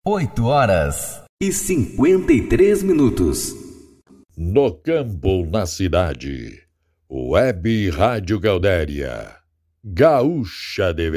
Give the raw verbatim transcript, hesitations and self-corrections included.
oito horas e cinquenta e três minutos. No campo, na cidade. Web Rádio Gaudéria. Gaúcha de